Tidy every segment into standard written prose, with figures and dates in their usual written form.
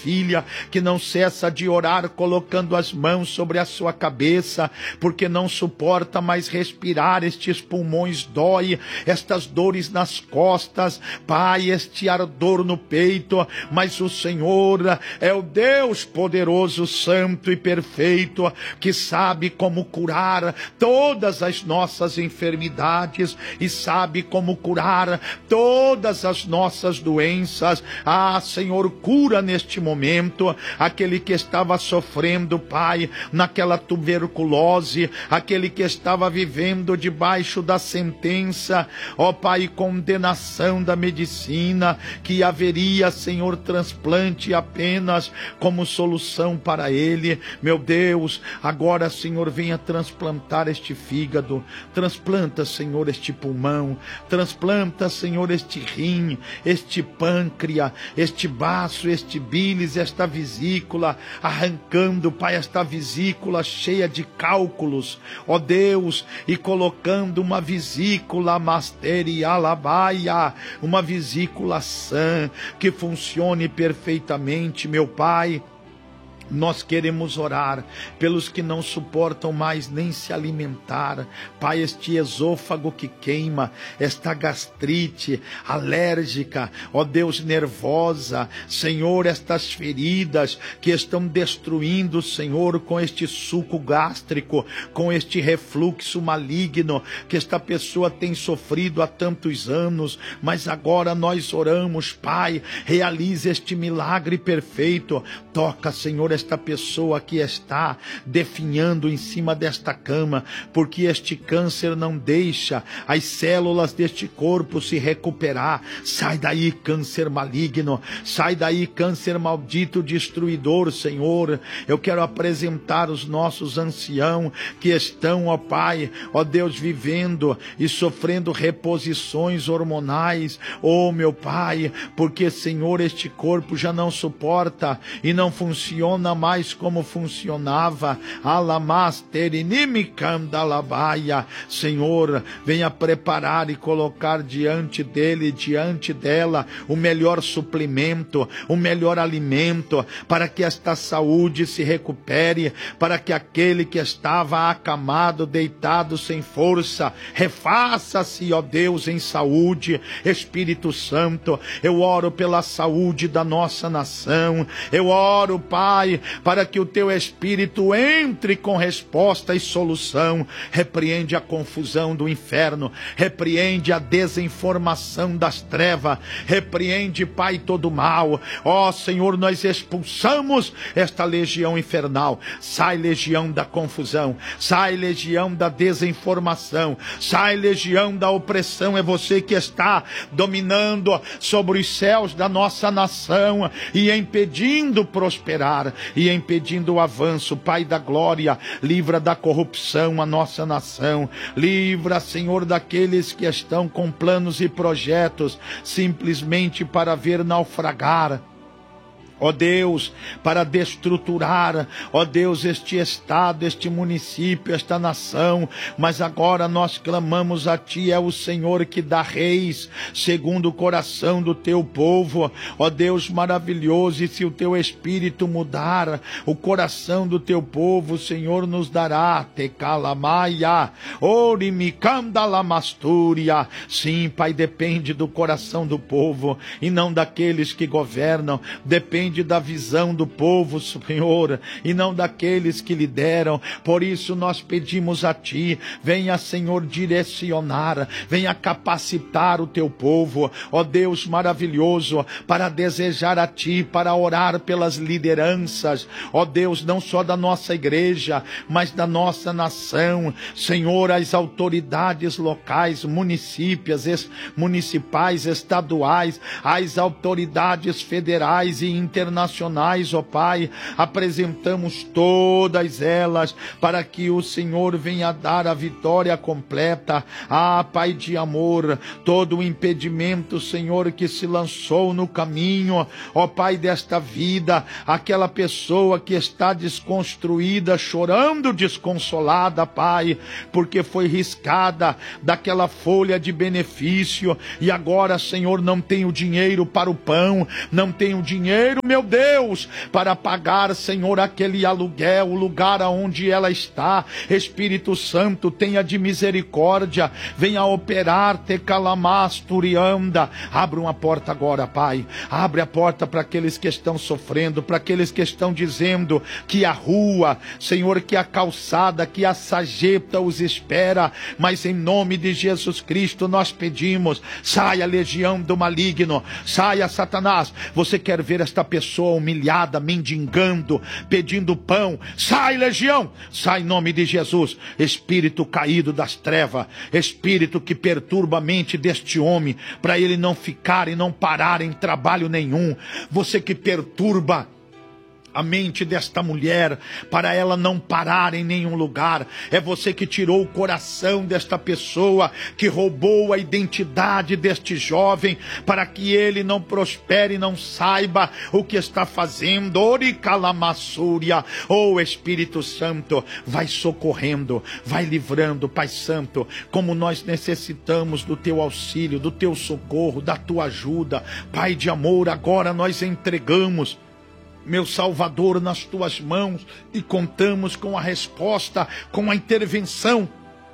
filha, que não cessa de orar, colocando as mãos sobre a sua cabeça, porque não suporta mais respirar, estes pulmões dói, estas dores nas costas, Pai, este ardor no peito, mas o Senhor é o Deus poderoso, santo e perfeito, que sabe como curar todas as nossas enfermidades e sabe como curar todas as nossas doenças. Senhor, cura neste momento aquele que estava sofrendo, Pai, naquela tuberculose, aquele que estava vivendo debaixo da sentença, Pai, condenação da medicina, que haveria, Senhor, transplante apenas como solução para ele. Meu Deus, agora, Senhor, venha transplantar este fígado, transplanta, Senhor, este pulmão, transplanta, Senhor, este rim, este pâncreas, este baço, este bílis, esta vesícula, arrancando, Pai, esta vesícula cheia de cálculos, ó Deus, e colocando uma vesícula masterialabaia, uma vesícula sã, que funcione perfeitamente, meu Pai. Nós queremos orar pelos que não suportam mais nem se alimentar, Pai, este esôfago que queima, esta gastrite alérgica, ó Deus, nervosa, Senhor, estas feridas que estão destruindo, Senhor, com este suco gástrico, com este refluxo maligno que esta pessoa tem sofrido há tantos anos, mas agora nós oramos, Pai, realize este milagre perfeito, toca, Senhor, esta pessoa que está definhando em cima desta cama, porque este câncer não deixa as células deste corpo se recuperar. Sai daí, câncer maligno, sai daí, câncer maldito, destruidor, Senhor. Eu quero apresentar os nossos anciãos que estão, ó Pai, ó Deus, vivendo e sofrendo reposições hormonais, ó meu Pai, porque, Senhor, este corpo já não suporta e não funciona mais como funcionava. Senhor, venha preparar e colocar diante dele, diante dela, o melhor suplemento, o melhor alimento, para que esta saúde se recupere, para que aquele que estava acamado, deitado sem força, refaça-se, ó Deus, em saúde. Espírito Santo, eu oro pela saúde da nossa nação, eu oro, Pai, para que o teu Espírito entre com resposta e solução. Repreende a confusão do inferno, repreende a desinformação das trevas, repreende, Pai, todo mal. Ó Senhor, nós expulsamos esta legião infernal. Sai, legião da confusão, sai, legião da desinformação, sai, legião da opressão. É você que está dominando sobre os céus da nossa nação e impedindo prosperar e impedindo o avanço. Pai da glória, livra da corrupção a nossa nação, livra, Senhor, daqueles que estão com planos e projetos simplesmente para ver naufragar, ó Deus, para destruturar, ó Deus, este estado, este município, esta nação. Mas agora nós clamamos a Ti, é o Senhor que dá reis segundo o coração do Teu povo, ó Deus maravilhoso. E se o Teu Espírito mudar o coração do Teu povo, o Senhor nos dará tecalamaia, orimicandalamastura. Sim, Pai, depende do coração do povo e não daqueles que governam, depende da visão do povo, Senhor, e não daqueles que lideram. Por isso nós pedimos a Ti, venha, Senhor, direcionar, venha capacitar o Teu povo, ó Deus maravilhoso, para desejar a Ti, para orar pelas lideranças, ó Deus, não só da nossa igreja, mas da nossa nação. Senhor, as autoridades locais, municipais, estaduais, as autoridades federais e internacionais, ó Pai, apresentamos todas elas para que o Senhor venha dar a vitória completa. Pai de amor, todo o impedimento, Senhor, que se lançou no caminho, ó Pai, desta vida, aquela pessoa que está desconstruída, chorando, desconsolada, Pai, porque foi riscada daquela folha de benefício e agora, Senhor, não tem o dinheiro para o pão, não tem o dinheiro, meu Deus, para pagar, Senhor, aquele aluguel, o lugar aonde ela está. Espírito Santo, tenha de misericórdia, venha operar, tecalamastorianda. Abre uma porta agora, Pai. Abre a porta para aqueles que estão sofrendo, para aqueles que estão dizendo que a rua, Senhor, que a calçada, que a sarjeta os espera. Mas em nome de Jesus Cristo nós pedimos, saia legião do maligno, saia Satanás. Você quer ver esta pessoa humilhada, mendigando, pedindo pão? Sai legião, sai em nome de Jesus. Espírito caído das trevas, espírito que perturba a mente deste homem, para ele não ficar e não parar em trabalho nenhum. Você que perturba a mente desta mulher, para ela não parar em nenhum lugar. É você que tirou o coração desta pessoa, que roubou a identidade deste jovem, para que ele não prospere, não saiba o que está fazendo. Oricalamassúria, Espírito Santo, vai socorrendo, vai livrando, Pai Santo, como nós necessitamos do teu auxílio, do teu socorro, da tua ajuda. Pai de amor, agora nós entregamos, meu Salvador, nas tuas mãos, e contamos com a resposta, com a intervenção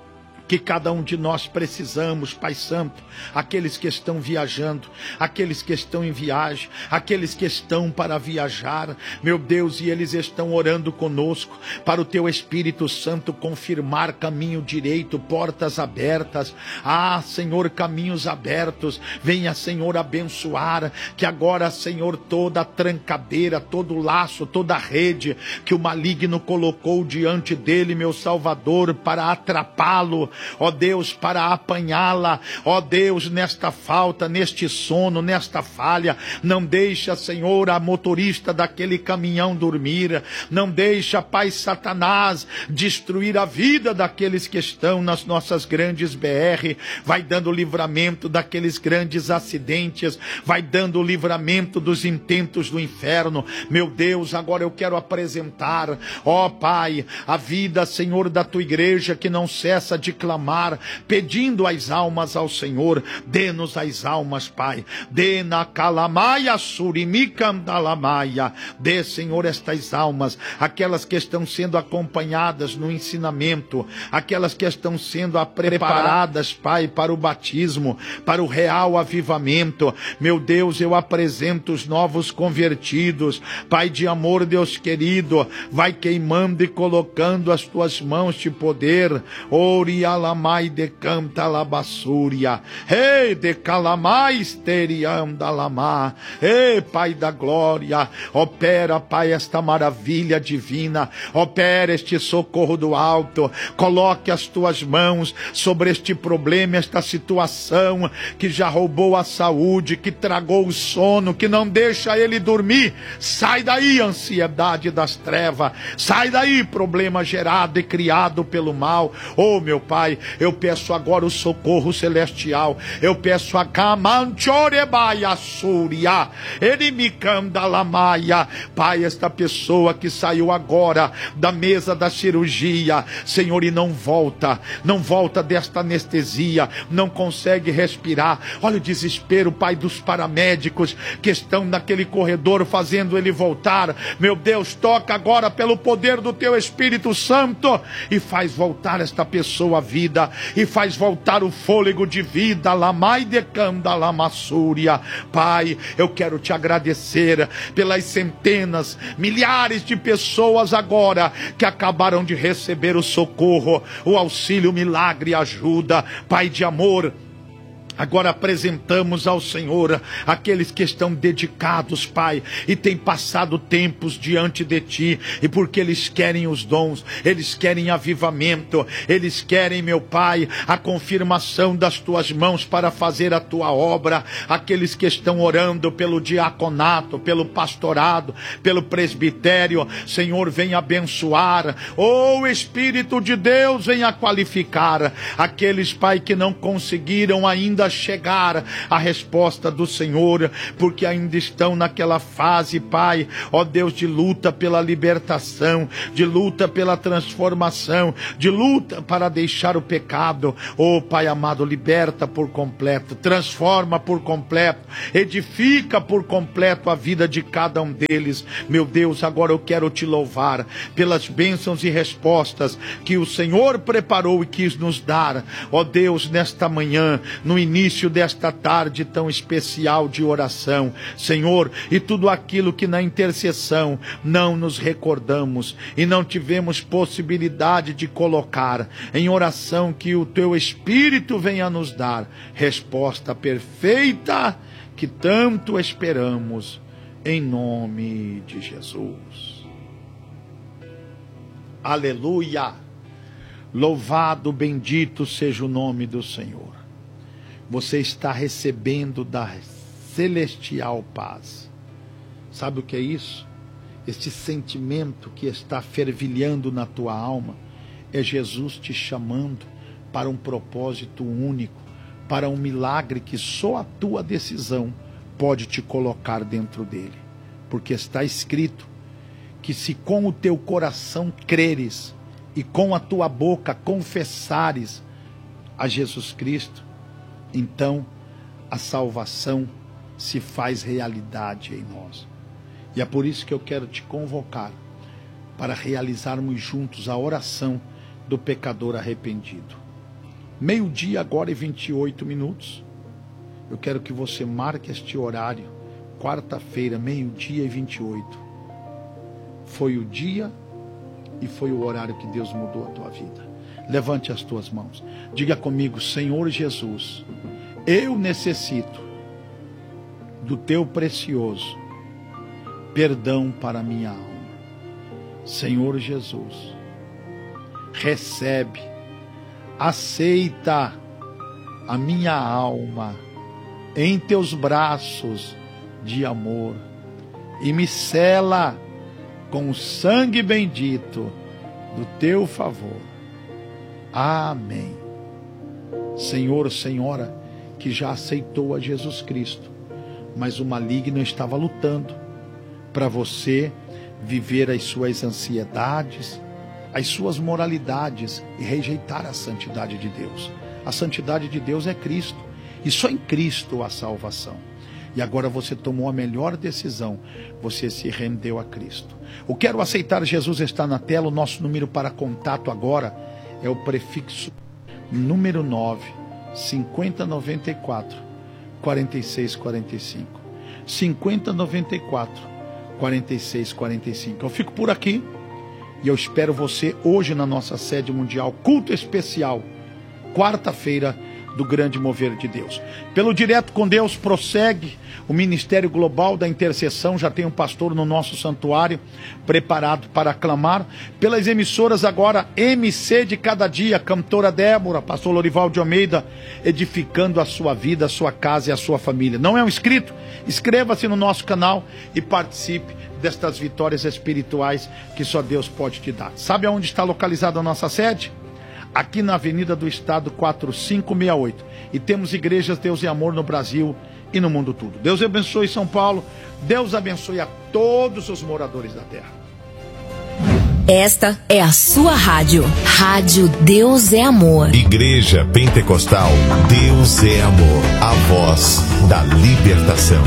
que cada um de nós precisamos, Pai Santo. Aqueles que estão viajando, aqueles que estão em viagem, aqueles que estão para viajar, meu Deus, e eles estão orando conosco, para o teu Espírito Santo confirmar caminho direito, portas abertas. Senhor, caminhos abertos. Venha, Senhor, abençoar, que agora, Senhor, toda a trancadeira, todo o laço, toda a rede que o maligno colocou diante dele, meu Salvador, para atrapá-lo, ó Deus, para apanhá-la, ó Deus, nesta falta, neste sono, nesta falha. Não deixa, Senhor, a motorista daquele caminhão dormir. Não deixa, Pai, Satanás destruir a vida daqueles que estão nas nossas grandes BR. Vai dando livramento daqueles grandes acidentes, vai dando livramento dos intentos do inferno. Meu Deus, agora eu quero apresentar, ó Pai, a vida, Senhor, da tua igreja, que não cessa de clamar, pedindo as almas ao Senhor. Dê-nos as almas, Pai. Dê na calamaia surimicandalamaia. Dê, Senhor, estas almas, aquelas que estão sendo acompanhadas no ensinamento, aquelas que estão sendo preparadas, Pai, para o batismo, para o real avivamento. Meu Deus, eu apresento os novos convertidos. Pai de amor, Deus querido, vai queimando e colocando as tuas mãos de poder. Orialamai de canta labassúria. Ei, de calamais teriandalama. Ei, Pai da glória, opera, Pai, esta maravilha divina. Opera este socorro do alto. Coloque as tuas mãos sobre este problema, esta situação que já roubou a saúde, que tragou o sono, que não deixa ele dormir. Sai daí, ansiedade das trevas. Sai daí, problema gerado e criado pelo mal. Meu Pai, eu peço agora o socorro celestial. Eu peço a camanchorebaia súria, erimicandalamaia. Pai, esta pessoa que saiu agora da mesa da cirurgia, Senhor, e não volta desta anestesia, não consegue respirar. Olha o desespero, Pai, dos paramédicos que estão naquele corredor fazendo ele voltar. Meu Deus, toca agora pelo poder do teu Espírito Santo e faz voltar esta pessoa à vida, e faz voltar o fôlego de vida. Lamai de canda lamassúria. Pai, eu quero te agradecer pelas centenas, milhares de pessoas agora que acabaram de receber o socorro, o auxílio, milagre e ajuda. Pai de amor, agora apresentamos ao Senhor aqueles que estão dedicados, Pai, e têm passado tempos diante de Ti, e porque eles querem os dons, eles querem avivamento, eles querem, meu Pai, a confirmação das Tuas mãos para fazer a Tua obra. Aqueles que estão orando pelo diaconato, pelo pastorado, pelo presbitério, Senhor, venha abençoar. Espírito de Deus, venha qualificar aqueles, Pai, que não conseguiram ainda ainda chegar a resposta do Senhor, porque ainda estão naquela fase, Pai, ó Deus, de luta pela libertação, de luta pela transformação, de luta para deixar o pecado. Ó Pai amado, liberta por completo, transforma por completo, edifica por completo a vida de cada um deles. Meu Deus, agora eu quero te louvar pelas bênçãos e respostas que o Senhor preparou e quis nos dar, ó Deus, nesta manhã, no início desta tarde tão especial de oração, Senhor, e tudo aquilo que na intercessão não nos recordamos e não tivemos possibilidade de colocar em oração, que o teu Espírito venha nos dar resposta perfeita que tanto esperamos, em nome de Jesus. Aleluia! Louvado, bendito seja o nome do Senhor. Você está recebendo da celestial paz. Sabe o que é isso? Este sentimento que está fervilhando na tua alma é Jesus te chamando para um propósito único, para um milagre que só a tua decisão pode te colocar dentro dele. Porque está escrito que se com o teu coração creres e com a tua boca confessares a Jesus Cristo, então a salvação se faz realidade em nós. E é por isso que eu quero te convocar para realizarmos juntos a oração do pecador arrependido. 12:00 agora e 28 minutos. Eu quero que você marque este horário, quarta-feira, 12:00 e 28. Foi o dia e foi o horário que Deus mudou a tua vida. Levante as tuas mãos. Diga comigo: Senhor Jesus, eu necessito do teu precioso perdão para a minha alma. Senhor Jesus, recebe, aceita a minha alma em teus braços de amor e me sela com o sangue bendito do teu favor. Amém. Senhor, senhora, que já aceitou a Jesus Cristo, mas o maligno estava lutando para você viver as suas ansiedades, as suas moralidades e rejeitar a santidade de Deus. A santidade de Deus é Cristo, e só em Cristo há salvação. E agora você tomou a melhor decisão, você se rendeu a Cristo. O Quero Aceitar Jesus está na tela. O nosso número para contato agora é o prefixo número 9, 5094 4645. 5094 4645. Eu fico por aqui e eu espero você hoje na nossa sede mundial, culto especial, quarta-feira do grande mover de Deus. Pelo Direto com Deus prossegue o Ministério Global da Intercessão. Já tem um pastor no nosso santuário preparado para clamar. Pelas emissoras agora, MC de Cada Dia, Cantora Débora, pastor Lorival de Almeida, edificando a sua vida, a sua casa e a sua família. Não é um inscrito? Inscreva-se no nosso canal e participe destas vitórias espirituais que só Deus pode te dar. Sabe aonde está localizada a nossa sede? Aqui na Avenida do Estado 4568. E temos igrejas Deus e Amor no Brasil e no mundo todo. Deus abençoe São Paulo. Deus abençoe a todos os moradores da terra. Esta é a sua rádio. Rádio Deus é Amor. Igreja Pentecostal Deus é Amor. A voz da libertação.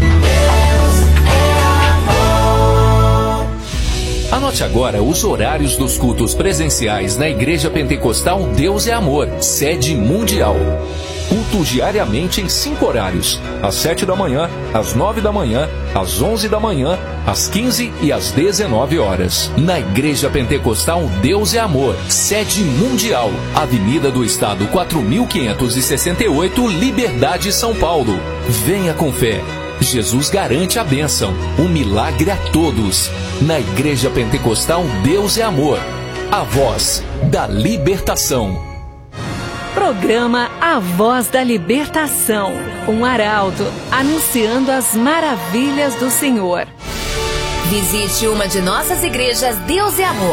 Anote agora os horários dos cultos presenciais na Igreja Pentecostal Deus é Amor, sede mundial. Culto diariamente em 5 horários: às 7 da manhã, às 9 da manhã, às 11 da manhã, às 15 e às 19 horas. Na Igreja Pentecostal Deus é Amor, sede mundial, Avenida do Estado 4568, Liberdade, São Paulo. Venha com fé. Jesus garante a bênção, um milagre a todos. Na Igreja Pentecostal Deus é Amor, a voz da libertação. Programa A Voz da Libertação. Um arauto anunciando as maravilhas do Senhor. Visite uma de nossas igrejas Deus é Amor.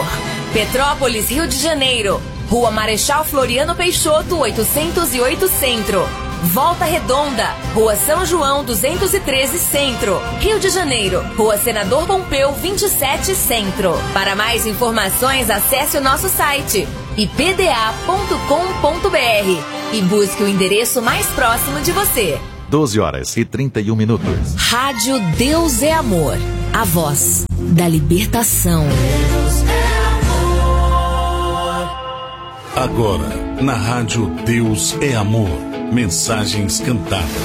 Petrópolis, Rio de Janeiro. Rua Marechal Floriano Peixoto, 808 Centro. Volta Redonda, Rua São João 213 Centro, Rio de Janeiro, Rua Senador Pompeu 27 Centro. Para mais informações, acesse o nosso site ipda.com.br e busque o endereço mais próximo de você. 12h31. Rádio Deus é Amor, a voz da libertação. Agora, na Rádio Deus é Amor, mensagens cantadas.